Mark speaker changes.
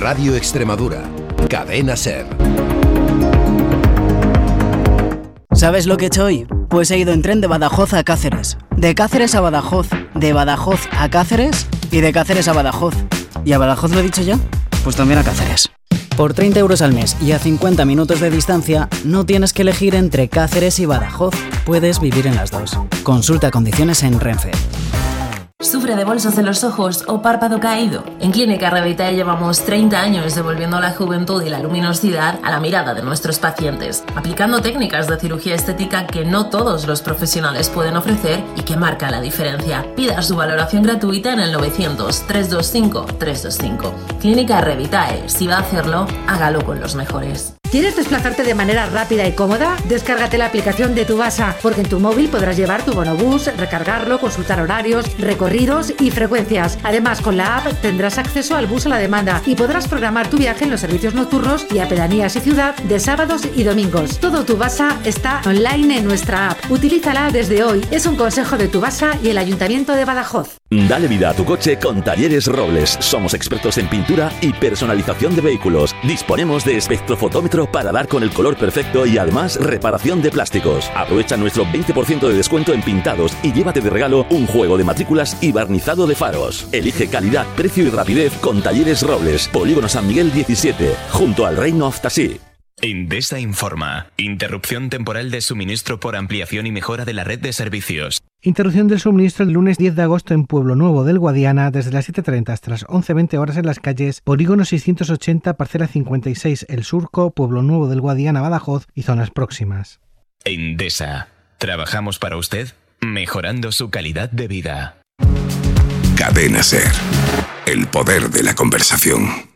Speaker 1: Radio Extremadura. Cadena SER.
Speaker 2: ¿Sabes lo que he hecho hoy? Pues he ido en tren de Badajoz a Cáceres, de Cáceres a Badajoz, de Badajoz a Cáceres y de Cáceres a Badajoz. ¿Y a Badajoz lo he dicho ya? Pues también a Cáceres. Por 30 euros al mes y a 50 minutos de distancia, no tienes que elegir entre Cáceres y Badajoz. Puedes vivir en las dos. Consulta condiciones en Renfe.
Speaker 3: ¿Sufre de bolsas en los ojos o párpado caído? En Clínica Revitae llevamos 30 años devolviendo la juventud y la luminosidad a la mirada de nuestros pacientes, aplicando técnicas de cirugía estética que no todos los profesionales pueden ofrecer y que marcan la diferencia. Pida su valoración gratuita en el 900-325-325. Clínica Revitae, si va a hacerlo, hágalo con los mejores.
Speaker 4: ¿Quieres desplazarte de manera rápida y cómoda? Descárgate la aplicación de Tubasa, porque en tu móvil podrás llevar tu bonobús, recargarlo, consultar horarios, recorridos y frecuencias. Además, con la app tendrás acceso al bus a la demanda y podrás programar tu viaje en los servicios nocturnos y a pedanías y ciudad de sábados y domingos. Todo Tubasa está online en nuestra app. Utilízala desde hoy. Es un consejo de Tubasa y el Ayuntamiento de Badajoz.
Speaker 5: Dale vida a tu coche con Talleres Robles. Somos expertos en pintura y personalización de vehículos. Disponemos de espectrofotómetro para dar con el color perfecto y además reparación de plásticos. Aprovecha nuestro 20% de descuento en pintados y llévate de regalo un juego de matrículas y barnizado de faros. Elige calidad, precio y rapidez con Talleres Robles. Polígono San Miguel 17, junto al Reino of Tasí.
Speaker 6: Endesa informa. Interrupción temporal de suministro por ampliación y mejora de la red de servicios.
Speaker 7: Interrupción del suministro el lunes 10 de agosto en Pueblo Nuevo del Guadiana desde las 7:30 hasta las 11:20 horas en las calles Polígono 680, Parcela 56, El Surco, Pueblo Nuevo del Guadiana, Badajoz y zonas próximas.
Speaker 6: Endesa. Trabajamos para usted, mejorando su calidad de vida.
Speaker 1: Cadena SER. El poder de la conversación.